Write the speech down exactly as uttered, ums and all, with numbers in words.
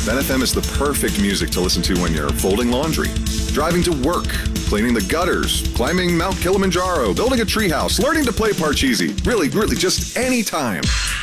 Ben F M is the perfect music to listen to when you're folding laundry, driving to work, cleaning the gutters, climbing Mount Kilimanjaro, building a treehouse, learning to play Parcheesi. Really, really, just any time.